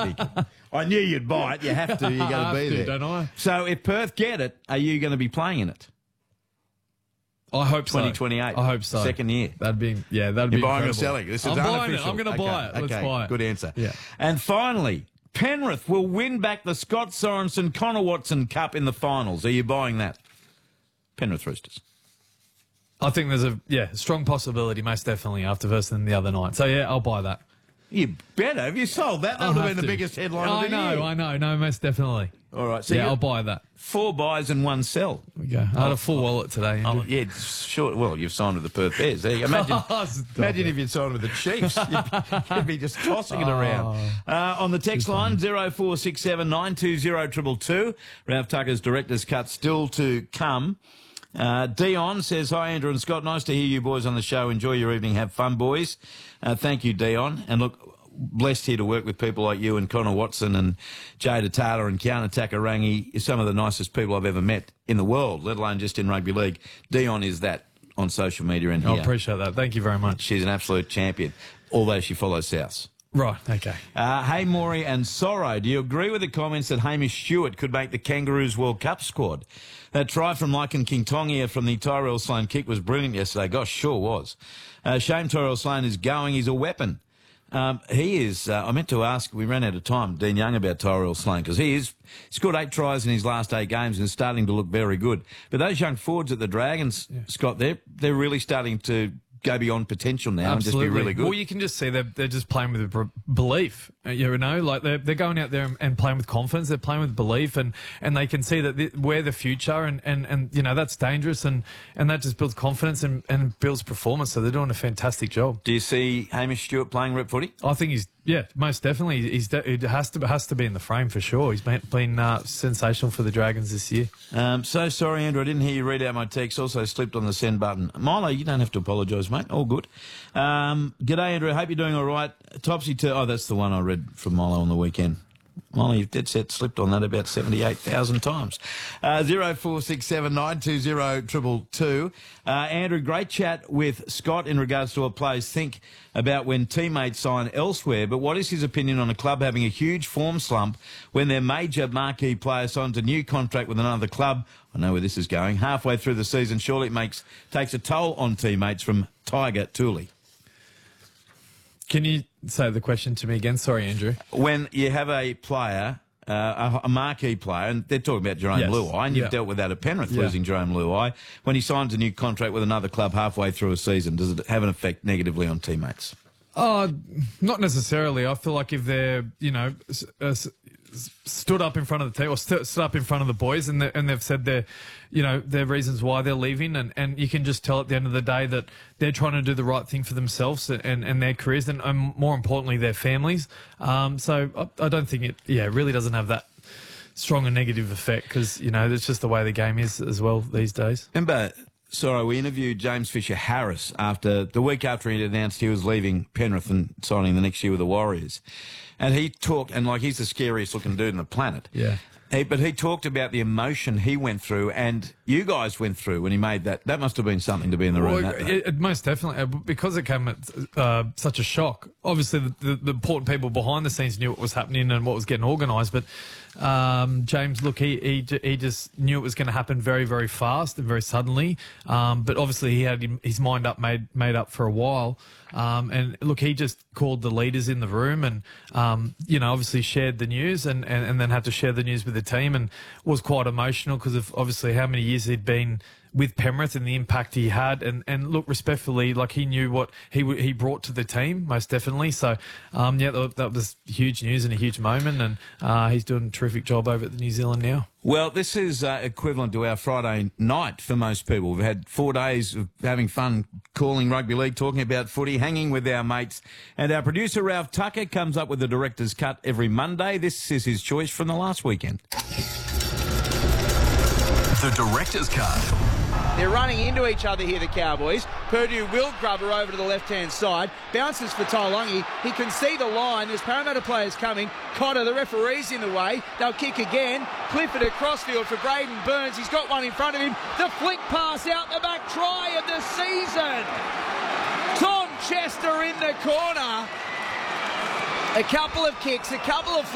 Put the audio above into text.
kicking. I knew you'd buy it. You have to. You've got to be there. Don't I? So if Perth get it, are you going to be playing in it? I hope so. 2028. I hope so. Second year. That'd be You're be buying or incredible. selling? This is I'm buying unofficial. it. I'm going to buy it. Let's buy it. Good answer. Yeah. And finally, Penrith will win back the Scott Sorensen Connor Watson Cup in the finals. Are you buying that? Penrith Roosters. I think there's a strong possibility, most definitely, after versus the other night. So, yeah, I'll buy that. You better. Have you sold that? That would have been the biggest headline of the year. I know. No, most definitely. All right. So yeah, I'll buy that. 4 buys and 1 sell. There we go. I had a full wallet today. Oh, yeah, sure. Well, you've signed with the Perth Bears. There you go. Imagine if you'd signed with the Chiefs. You'd be just tossing it around. On the text line, 0467 920 222. Ralph Tucker's Director's Cut still to come. Dion says, hi, Andrew and Scott. Nice to hear you boys on the show. Enjoy your evening. Have fun, boys. Thank you, Dion. And look, blessed here to work with people like you and Connor Watson and Jada Taylor and Kiana Takarangi, some of the nicest people I've ever met in the world, let alone just in rugby league. Dion is that on social media and here. I appreciate that. Thank you very much. She's an absolute champion, although she follows South. Right, okay. Hey, Maury and Sorrow, do you agree with the comments that Hamish Stewart could make the Kangaroos World Cup squad? That try from Lycan Kingtongia from the Tyrell Sloan kick was brilliant yesterday. Gosh, sure was. Shame Tyrell Sloan is going. He's a weapon. He is, I meant to ask, we ran out of time, Dean Young, about Tyrell Sloan, because he scored 8 tries in his last 8 games and is starting to look very good. But those young forwards at the Dragons, Scott, they're really starting to go beyond potential now. Absolutely. And just be really good. Well, you can just see they're just playing with belief. You know, like they're going out there and playing with confidence. They're playing with belief, and they can see that we're the future, and you know that's dangerous, and that just builds confidence and builds performance. So they're doing a fantastic job. Do you see Hamish Stewart playing rep footy? I think most definitely. It has to be in the frame for sure. He's been sensational for the Dragons this year. So sorry, Andrew, I didn't hear you read out my text. Also slipped on the send button. Milo, you don't have to apologise, mate. All good. G'day, Andrew. Hope you're doing all right. Oh, that's the one I read from Milo on the weekend. Milo, you've dead set slipped on that about 78,000 times. 0467 920 222. Andrew, great chat with Scott in regards to what players think about when teammates sign elsewhere, but what is his opinion on a club having a huge form slump when their major marquee player signs a new contract with another club? I know where this is going. Halfway through the season, surely it takes a toll on teammates. From Tiger Tooley. Can you say the question to me again? Sorry, Andrew. When you have a player, a marquee player, and they're talking about Jerome Luai, and you've dealt with that at Penrith, losing Jerome Luai. When he signs a new contract with another club halfway through a season, does it have an effect negatively on teammates? Not necessarily. I feel like if they're, stood up in front of the team or stood up in front of the boys and they've said their reasons why they're leaving, and you can just tell at the end of the day that they're trying to do the right thing for themselves and their careers and more importantly their families. So I don't think it really doesn't have that strong a negative effect because it's just the way the game is as well these days. Remember, sorry, we interviewed James Fisher-Harris the week after he announced he was leaving Penrith and signing the next year with the Warriors. And he talked, and he's the scariest looking dude on the planet. Yeah. But he talked about the emotion he went through and you guys went through when he made that. That must have been something to be in the room that day. Most definitely, because it came at such a shock. Obviously, the important people behind the scenes knew what was happening and what was getting organised, but James, look, he just knew it was going to happen very, very fast and very suddenly. But obviously, he had his mind up made up for a while. And look, he just called the leaders in the room and, obviously shared the news and then had to share the news with the team and was quite emotional because of obviously how many years he'd been with Penrith and the impact he had. And look, respectfully, he knew what he brought to the team, most definitely. So, that was huge news and a huge moment. And he's doing a terrific job over at New Zealand now. Well, this is equivalent to our Friday night for most people. We've had 4 days of having fun calling rugby league, talking about footy, hanging with our mates. And our producer, Ralph Tucker, comes up with the Director's Cut every Monday. This is his choice from the last weekend. The Director's Cut. They're running into each other here, the Cowboys. Purdue will grub her over to the left-hand side. Bounces for Taulagi. He can see the line. There's Parramatta players coming. Cotter, the referee's in the way. They'll kick again. Clifford at crossfield for Braden Burns. He's got one in front of him. The flick pass out the back. Try of the season. Tom Chester in the corner. A couple of kicks, a couple of